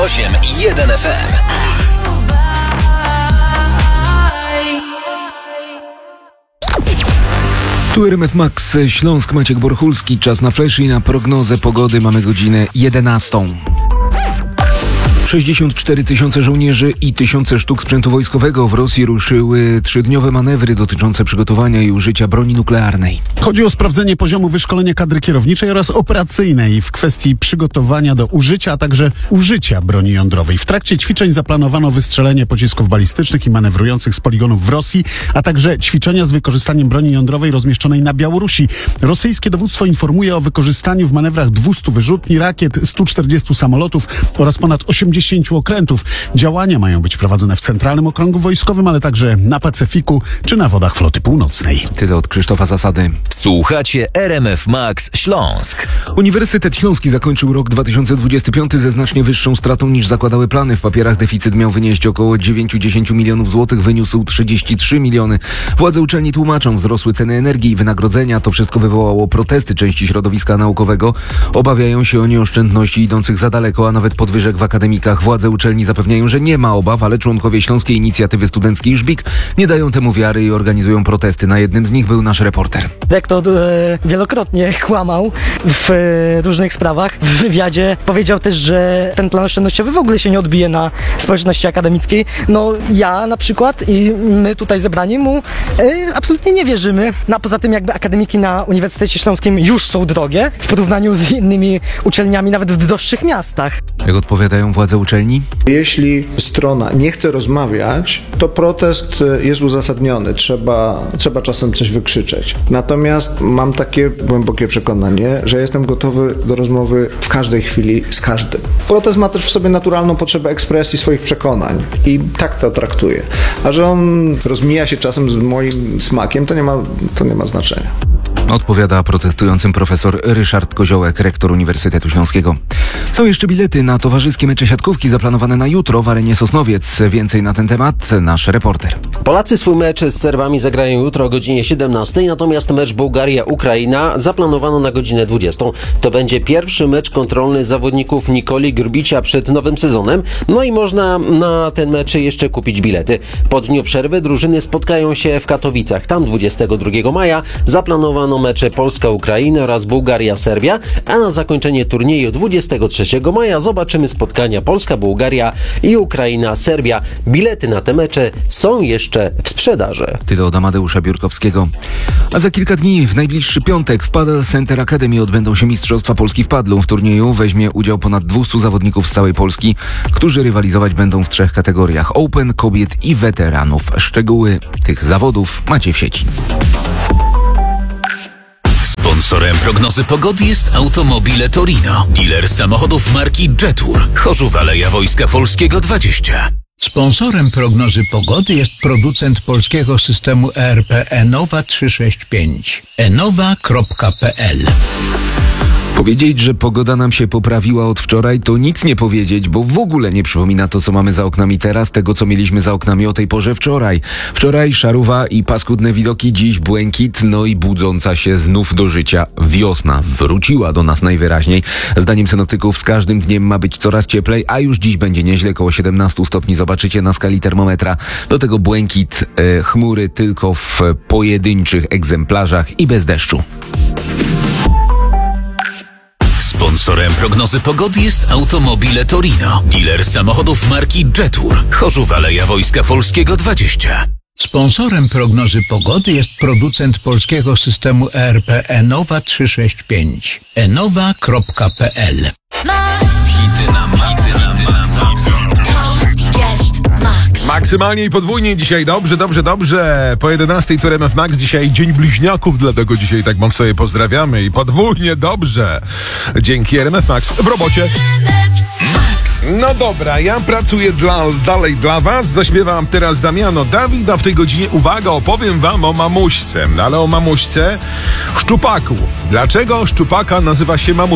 98,1 FM. Tu RMF Max, Śląsk, Maciek Borchulski. Czas na flash i na prognozę pogody. Mamy godzinę 11. 64 tysiące żołnierzy i tysiące sztuk sprzętu wojskowego w Rosji ruszyły 3-dniowe manewry dotyczące przygotowania i użycia broni nuklearnej. Chodzi o sprawdzenie poziomu wyszkolenia kadry kierowniczej oraz operacyjnej w kwestii przygotowania do użycia, a także użycia broni jądrowej. W trakcie ćwiczeń zaplanowano wystrzelenie pocisków balistycznych i manewrujących z poligonów w Rosji, a także ćwiczenia z wykorzystaniem broni jądrowej rozmieszczonej na Białorusi. Rosyjskie dowództwo informuje o wykorzystaniu w manewrach 200 wyrzutni, rakiet, 140 samolotów oraz ponad 80 okrętów. Działania mają być prowadzone w Centralnym Okręgu Wojskowym, ale także na Pacyfiku czy na wodach Floty Północnej. Tyle od Krzysztofa Zasady. Słuchacie RMF Max Śląsk. Uniwersytet Śląski zakończył rok 2025 ze znacznie wyższą stratą niż zakładały plany. W papierach deficyt miał wynieść około 9-10 milionów złotych, wyniósł 33 miliony. Władze uczelni tłumaczą, wzrosły ceny energii i wynagrodzenia. To wszystko wywołało protesty części środowiska naukowego. Obawiają się o nieoszczędności idących za daleko, a nawet podwyżek w akademikach. Władze uczelni zapewniają, że nie ma obaw, ale członkowie Śląskiej Inicjatywy Studenckiej Żbik nie dają temu wiary i organizują protesty. Na jednym z nich był nasz reporter. Rektor wielokrotnie kłamał w różnych sprawach. W wywiadzie powiedział też, że ten plan oszczędnościowy w ogóle się nie odbije na społeczności akademickiej. No ja na przykład i my tutaj zebrani mu absolutnie nie wierzymy. No, a poza tym jakby akademiki na Uniwersytecie Śląskim już są drogie w porównaniu z innymi uczelniami nawet w droższych miastach. Jak odpowiadają władze uczelni? Jeśli strona nie chce rozmawiać, to protest jest uzasadniony. Trzeba czasem coś wykrzyczeć. Natomiast mam takie głębokie przekonanie, że jestem gotowy do rozmowy w każdej chwili z każdym. Protest ma też w sobie naturalną potrzebę ekspresji swoich przekonań i tak to traktuję. A że on rozmija się czasem z moim smakiem, to nie ma znaczenia. Odpowiada protestującym profesor Ryszard Koziołek, rektor Uniwersytetu Śląskiego. Są jeszcze bilety na towarzyskie mecze siatkówki zaplanowane na jutro w arenie Sosnowiec. Więcej na ten temat nasz reporter. Polacy swój mecz z Serbami zagrają jutro o godzinie 17, natomiast mecz Bułgaria-Ukraina zaplanowano na godzinę 20. To będzie pierwszy mecz kontrolny zawodników Nikoli Grbicia przed nowym sezonem, no i można na ten mecz jeszcze kupić bilety. Po dniu przerwy drużyny spotkają się w Katowicach. Tam 22 maja zaplanowano mecze Polska-Ukraina oraz Bułgaria-Serbia, a na zakończenie turnieju 23 maja zobaczymy spotkania Polska-Bułgaria i Ukraina-Serbia. Bilety na te mecze są jeszcze w sprzedaży. Tyle od Amadeusza Biurkowskiego. A za kilka dni, w najbliższy piątek, w Padel Center Academy odbędą się Mistrzostwa Polski w padlu. W turnieju weźmie udział ponad 200 zawodników z całej Polski, którzy rywalizować będą w 3 kategoriach: Open, kobiet i weteranów. Szczegóły tych zawodów macie w sieci. Sponsorem prognozy pogody jest Automobile Torino, dealer samochodów marki Jetour, Chorzów Aleja Wojska Polskiego 20. Sponsorem prognozy pogody jest producent polskiego systemu ERP Enowa 365. enowa.pl. Powiedzieć, że pogoda nam się poprawiła od wczoraj, to nic nie powiedzieć, bo w ogóle nie przypomina to, co mamy za oknami teraz, tego, co mieliśmy za oknami o tej porze wczoraj. Wczoraj szaruwa i paskudne widoki, dziś błękit, no i budząca się znów do życia wiosna. Wróciła do nas najwyraźniej. Zdaniem synoptyków z każdym dniem ma być coraz cieplej, a już dziś będzie nieźle, koło 17 stopni zobaczycie na skali termometra. Do tego błękit, chmury tylko w pojedynczych egzemplarzach i bez deszczu. Sponsorem prognozy pogody jest Automobile Torino, dealer samochodów marki Jetour, Chorzów Aleja Wojska Polskiego 20. Sponsorem prognozy pogody jest producent polskiego systemu ERP Enowa 365. enowa.pl. Hity na maksa. Maksymalnie i podwójnie dzisiaj. Dobrze. Po 11 to RMF Max. Dzisiaj Dzień Bliźniaków, dlatego dzisiaj tak sobie pozdrawiamy i podwójnie dobrze. Dzięki RMF Max w robocie. No dobra, ja pracuję dalej dla was. Zaśpiewam teraz Damiano Dawid, a w tej godzinie, uwaga, opowiem wam o mamuśce. Ale o mamuśce szczupaku. Dlaczego szczupaka nazywa się mamuśką?